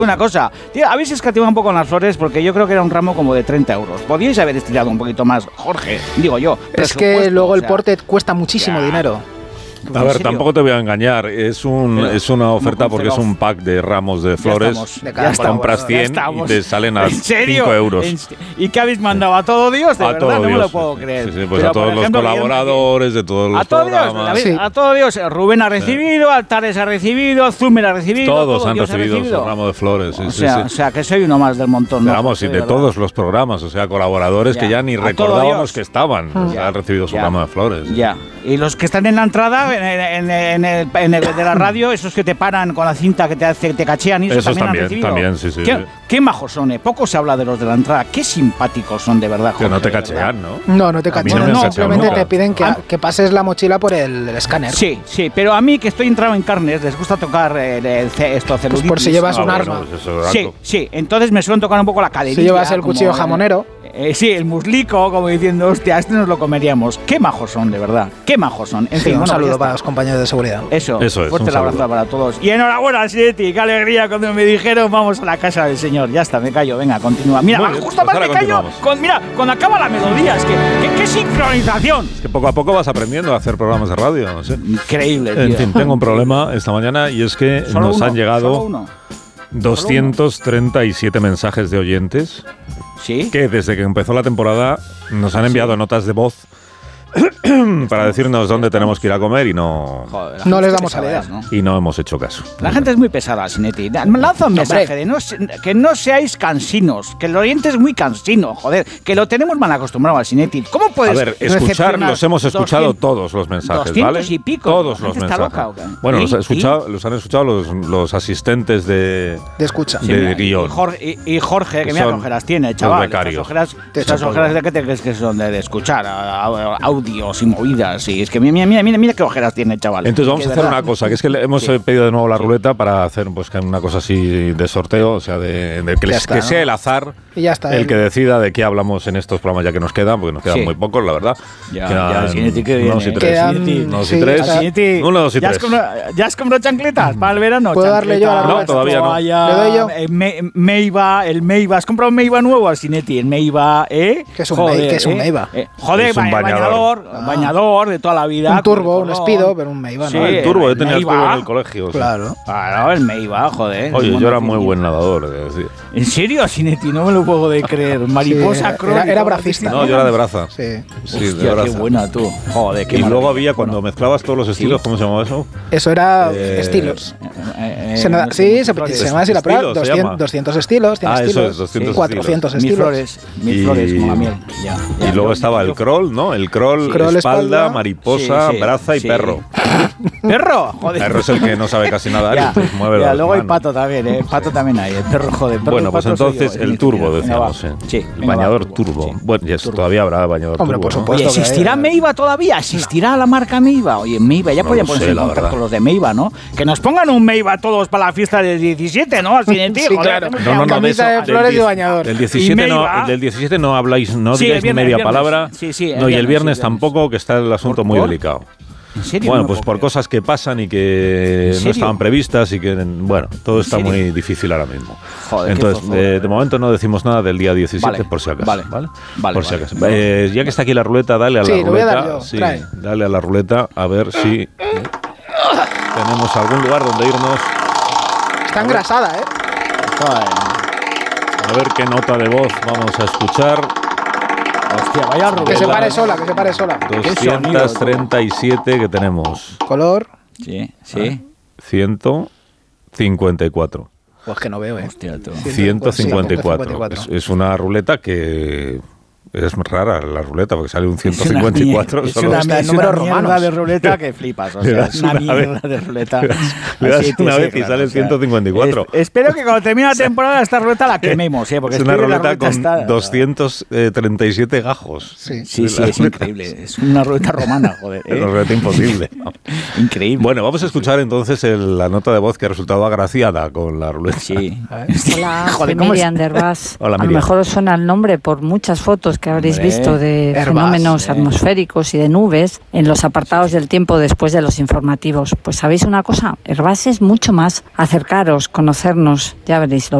Una cosa, tío, habéis escatimado un poco en las flores porque yo creo que era un ramo como de 30 euros. Podíais haber estirado un poquito más, Jorge, digo yo. Es que luego el porte cuesta muchísimo dinero. A ver, tampoco te voy a engañar, es una oferta porque es un pack de ramos de flores, compras 100 y te salen a 5 euros. ¿Y qué habéis mandado? ¿A todo Dios? De verdad, no me lo puedo creer. Sí, pues a todos los colaboradores de todos los programas. A todo Dios, Rubén ha recibido, Altares ha recibido, Zumer ha recibido. Todos han recibido su ramo de flores. O sea, que soy uno más del montón. Pero vamos, y de todos los programas, o sea, colaboradores que ya ni recordábamos que estaban, han recibido su ramo de flores. Ya, y los que están en la entrada, en el de la radio, esos que te paran con la cinta que te cachean, y esos también, sí. Qué majos son, poco se habla de los de la entrada, qué simpáticos son, de verdad. Que no te cachean, ¿no? No te cachean, simplemente te piden que pases la mochila por el escáner. Sí, pero a mí, que estoy entrado en carnes, les gusta tocar esto, celulitis. Pues por si llevas un arma. Sí, entonces me suelen tocar un poco la caderilla. Si llevas el cuchillo jamonero. Sí, el muslico, como diciendo, hostia, este nos lo comeríamos. Qué majos son, de verdad. Qué majos son. En fin, un saludo para los compañeros de seguridad. Eso es. Fuerte el abrazo para todos. Y enhorabuena, Sinetti. Qué alegría cuando me dijeron, vamos a la casa del señor. Ya está, me callo. Venga, continúa. Mira, justo más me callo. Cuando acaba la melodía. Es que, ¿qué sincronización? Es que poco a poco vas aprendiendo a hacer programas de radio. No sé. Increíble, tío. En fin, tengo un problema esta mañana y es que nos han llegado 237 mensajes de oyentes. ¿Sí? Que desde que empezó la temporada nos han enviado notas de voz para decirnos dónde tenemos que ir a comer y no les damos salida, ¿no? Y no hemos hecho caso. La gente es muy pesada, Sinetti. Lanza un mensaje de que no seáis cansinos, que el oyente es muy cansino, joder, que lo tenemos mal acostumbrado al Sinetti. ¿Cómo puedes? A ver, los hemos escuchado todos los mensajes, ¿vale? Y pico. Todos los mensajes. Loca, ¿o qué? Bueno, los han escuchado los asistentes de escucha. De guión. Y Jorge, que mira qué ojeras tiene, chaval. Estas ojeras de qué te crees que son de escuchar, audios y movidas, y es que mira qué ojeras tiene, chaval. Entonces vamos a hacer una cosa, que es que hemos pedido de nuevo la ruleta para hacer pues una cosa así de sorteo, o sea, que sea el azar y ya está, el que decida de qué hablamos en estos programas ya que nos quedan, porque nos quedan muy pocos, la verdad. Unos y tres. Uno, dos y tres. ¿Ya has comprado chancletas para el verano? ¿Puedo darle yo a la ruleta? No, todavía no. ¿Le doy yo? El Meiva. ¿Has comprado un Meiva nuevo al Sinetti? El Meiva, ¿eh? ¿Qué es un Meiva? Joder, es un bañador de toda la vida. Un turbo, un Speedo, pero un Meiva, ¿no? El turbo, yo tenía el turbo en el colegio. Claro. Claro, el Meiva, joder. Oye, yo era muy buen nadador, es decir. ¿En serio, Sinetti? No me lo puedo de creer. Mariposa crónica. Era bracista. No, yo era de braza. Sí. Hostia, de braza. Qué buena tú. Joder, qué y luego había, cuando mezclabas todos los estilos, ¿cómo se llamaba eso? Eso era estilos. Se llama así la prueba. 200 estilos, 100 estilos. Eso es, 200 400 estilos. Mil flores, como la miel. Y luego estaba el crawl, ¿no? El crawl, espalda, mariposa, braza y perro. ¿Perro? Joder. Perro es el que no sabe casi nadar y entonces mueve las luego manos. hay pato también, ¿eh? Pato también hay. El perro, joder. Bueno, pues entonces el turbo, decíamos. El bañador turbo. Bueno, y todavía habrá bañador turbo. Por supuesto. Oye, ¿existirá Meiva todavía? ¿Existirá la marca Meiva? Oye, Meiva, ya podían ponerse en contacto con los de Meiva, ¿no? Que nos pongan un Meiva todos para la fiesta del 17, ¿no? Así de ti, claro. Camisa de flores y bañador. Del 17 no habláis, no digáis ni media palabra. No, y el viernes tampoco, que está el asunto muy delicado. ¿En serio? Bueno, pues por cosas que pasan y que no estaban previstas y que, bueno, todo está muy difícil ahora mismo. Joder, entonces, de momento no decimos nada del día 17, por si acaso. Vale. Por si acaso. Ya que está aquí la ruleta, dale a la ruleta. Lo voy a dar yo. Dale a la ruleta a ver si tenemos algún lugar donde irnos. Está engrasada, ¿eh? A ver qué nota de voz vamos a escuchar. Hostia, vaya ruleta. Que se pare sola. 237 que tenemos. Color. Sí. 154. Pues que no veo, ¿eh? Hostia, tú. 154. Es una ruleta que... Es rara la ruleta porque sale un 154. Es una mierda de ruleta que flipas. O sea, es una mierda de ruleta. Le das una vez y sale el 154. Espero que cuando termine la temporada esta ruleta la quememos, porque es una ruleta con 237 gajos. Sí, es increíble. Es una ruleta romana, joder. Es una ruleta imposible. Increíble. Bueno, vamos a escuchar entonces la nota de voz que ha resultado agraciada con la ruleta. Sí. Hola, soy Miriam Derbás. Hola, Miriam. A lo mejor os suena el nombre por muchas fotos fotos que habréis visto de fenómenos atmosféricos y de nubes en los apartados del tiempo después de los informativos. Pues ¿sabéis una cosa? Airbus es mucho más. Acercaros, conocernos, ya veréis.